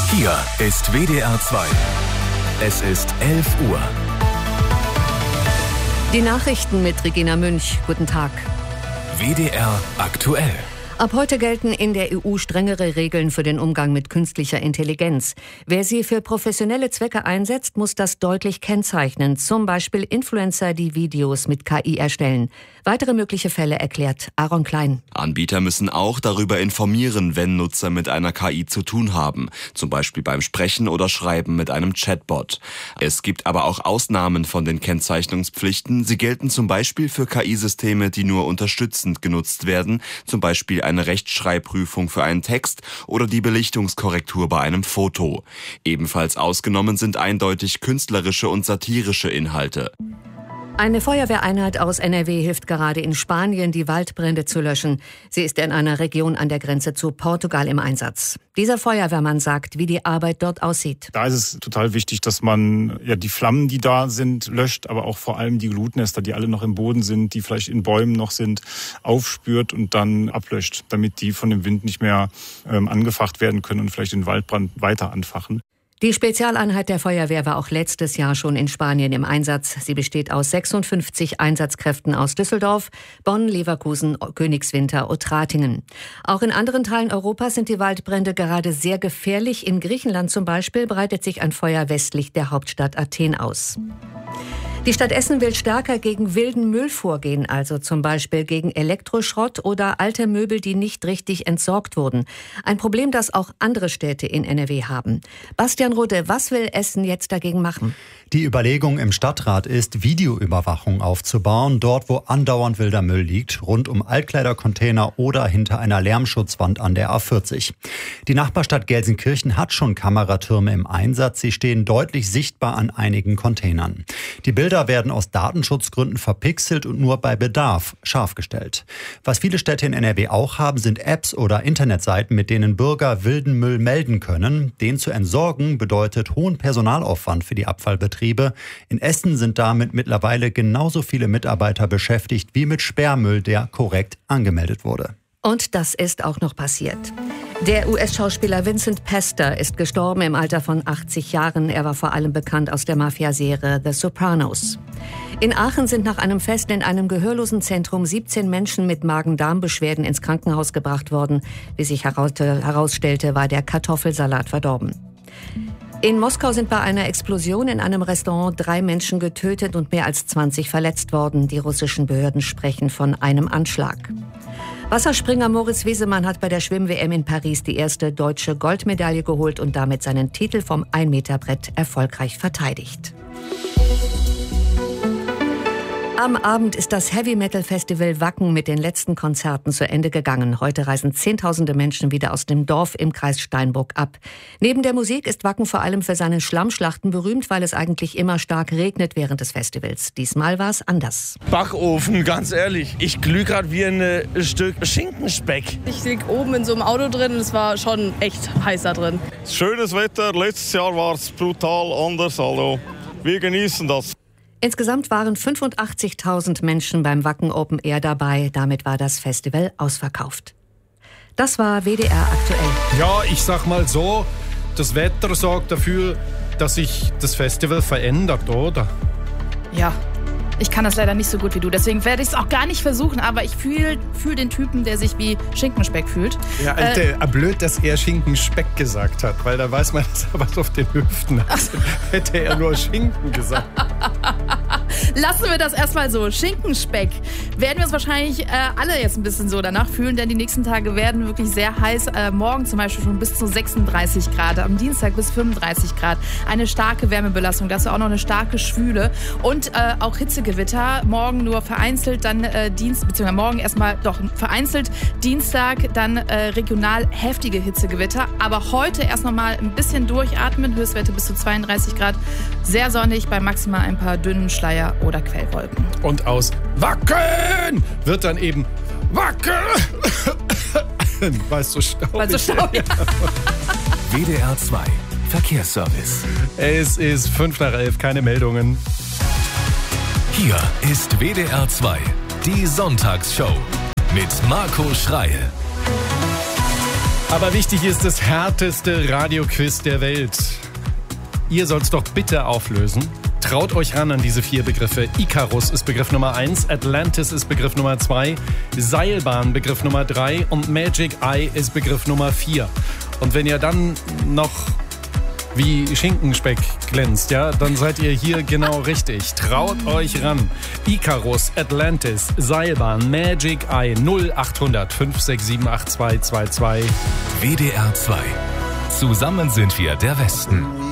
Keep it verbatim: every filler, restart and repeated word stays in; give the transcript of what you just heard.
Hier ist W D R zwei. Es ist elf Uhr. Die Nachrichten mit Regina Münch. Guten Tag. W D R aktuell. Ab heute gelten in der E U strengere Regeln für den Umgang mit künstlicher Intelligenz. Wer sie für professionelle Zwecke einsetzt, muss das deutlich kennzeichnen. Zum Beispiel Influencer, die Videos mit K I erstellen. Weitere mögliche Fälle erklärt Aaron Klein. Anbieter müssen auch darüber informieren, wenn Nutzer mit einer K I zu tun haben. Zum Beispiel beim Sprechen oder Schreiben mit einem Chatbot. Es gibt aber auch Ausnahmen von den Kennzeichnungspflichten. Sie gelten zum Beispiel für K I-Systeme, die nur unterstützend genutzt werden. Zum Beispiel eine Rechtschreibprüfung für einen Text oder die Belichtungskorrektur bei einem Foto. Ebenfalls ausgenommen sind eindeutig künstlerische und satirische Inhalte. Eine Feuerwehreinheit aus N R W hilft gerade in Spanien, die Waldbrände zu löschen. Sie ist in einer Region an der Grenze zu Portugal im Einsatz. Dieser Feuerwehrmann sagt, wie die Arbeit dort aussieht. Da ist es total wichtig, dass man ja die Flammen, die da sind, löscht, aber auch vor allem die Glutnester, die alle noch im Boden sind, die vielleicht in Bäumen noch sind, aufspürt und dann ablöscht, damit die von dem Wind nicht mehr ähm, angefacht werden können und vielleicht den Waldbrand weiter anfachen. Die Spezialeinheit der Feuerwehr war auch letztes Jahr schon in Spanien im Einsatz. Sie besteht aus sechsundfünfzig Einsatzkräften aus Düsseldorf, Bonn, Leverkusen, Königswinter und Ratingen. Auch in anderen Teilen Europas sind die Waldbrände gerade sehr gefährlich. In Griechenland zum Beispiel breitet sich ein Feuer westlich der Hauptstadt Athen aus. Die Stadt Essen will stärker gegen wilden Müll vorgehen, also zum Beispiel gegen Elektroschrott oder alte Möbel, die nicht richtig entsorgt wurden. Ein Problem, das auch andere Städte in N R W haben. Bastian Rode, was will Essen jetzt dagegen machen? Die Überlegung im Stadtrat ist, Videoüberwachung aufzubauen, dort wo andauernd wilder Müll liegt, rund um Altkleidercontainer oder hinter einer Lärmschutzwand an der A vierzig. Die Nachbarstadt Gelsenkirchen hat schon Kameratürme im Einsatz. Sie stehen deutlich sichtbar an einigen Containern. Die Bilder werden aus Datenschutzgründen verpixelt und nur bei Bedarf scharf gestellt. Was viele Städte in N R W auch haben, sind Apps oder Internetseiten, mit denen Bürger wilden Müll melden können. Den zu entsorgen bedeutet hohen Personalaufwand für die Abfallbetriebe. In Essen sind damit mittlerweile genauso viele Mitarbeiter beschäftigt wie mit Sperrmüll, der korrekt angemeldet wurde. Und das ist auch noch passiert. Der U S-Schauspieler Vincent Pester ist gestorben im Alter von achtzig Jahren. Er war vor allem bekannt aus der Mafia-Serie The Sopranos. In Aachen sind nach einem Fest in einem Gehörlosenzentrum siebzehn Menschen mit Magen-Darm-Beschwerden ins Krankenhaus gebracht worden. Wie sich herausstellte, war der Kartoffelsalat verdorben. In Moskau sind bei einer Explosion in einem Restaurant drei Menschen getötet und mehr als zwanzig verletzt worden. Die russischen Behörden sprechen von einem Anschlag. Wasserspringer Moritz Wiesemann hat bei der Schwimm-W M in Paris die erste deutsche Goldmedaille geholt und damit seinen Titel vom ein Meter Brett erfolgreich verteidigt. Am Abend ist das Heavy-Metal-Festival Wacken mit den letzten Konzerten zu Ende gegangen. Heute reisen Zehntausende Menschen wieder aus dem Dorf im Kreis Steinburg ab. Neben der Musik ist Wacken vor allem für seine Schlammschlachten berühmt, weil es eigentlich immer stark regnet während des Festivals. Diesmal war es anders. Backofen, ganz ehrlich. Ich glühe gerade wie ein äh, Stück Schinkenspeck. Ich lieg oben in so einem Auto drin und es war schon echt heiß da drin. Schönes Wetter. Letztes Jahr war es brutal anders. Also wir genießen das. Insgesamt waren fünfundachtzigtausend Menschen beim Wacken Open Air dabei. Damit war das Festival ausverkauft. Das war W D R aktuell. Ja, ich sag mal so, das Wetter sorgt dafür, dass sich das Festival verändert, oder? Ja, ich kann das leider nicht so gut wie du. Deswegen werde ich es auch gar nicht versuchen. Aber ich fühle fühl den Typen, der sich wie Schinkenspeck fühlt. Ja, Alter, äh, blöd, dass er Schinkenspeck gesagt hat. Weil da weiß man, dass er was auf den Hüften hat. So. Hätte er nur Schinken gesagt. Lassen wir das erstmal so. Schinkenspeck. Werden wir uns wahrscheinlich äh, alle jetzt ein bisschen so danach fühlen, denn die nächsten Tage werden wirklich sehr heiß. Äh, morgen zum Beispiel schon bis zu sechsunddreißig Grad, am Dienstag bis fünfunddreißig Grad. Eine starke Wärmebelastung, dazu auch noch eine starke Schwüle und äh, auch Hitzegewitter. Morgen nur vereinzelt, dann äh, Dienst, beziehungsweise morgen erstmal doch vereinzelt, Dienstag dann äh, regional heftige Hitzegewitter. Aber heute erst nochmal ein bisschen durchatmen, Höchstwerte bis zu zweiunddreißig Grad. Sehr sonnig, bei maximal ein paar dünnen Schleier oder Quellwolken. Und aus Wacken wird dann eben Wacken, weil es so staubig Weil so staubig. W D R zwei Verkehrsservice. Es ist fünf nach elf, keine Meldungen. Hier ist W D R zwei, die Sonntagsshow mit Marco Schreil. Aber wichtig ist das härteste Radioquiz der Welt. Ihr sollt's doch bitte auflösen. Traut euch ran an diese vier Begriffe. Icarus ist Begriff Nummer eins, Atlantis ist Begriff Nummer zwei, Seilbahn Begriff Nummer drei und Magic Eye ist Begriff Nummer vier. Und wenn ihr dann noch wie Schinkenspeck glänzt, ja, dann seid ihr hier genau richtig. Traut euch ran. Icarus, Atlantis, Seilbahn, Magic Eye null acht hundert fünf sechs sieben acht zwei zwei zwei. W D R zwei. Zusammen sind wir der Westen.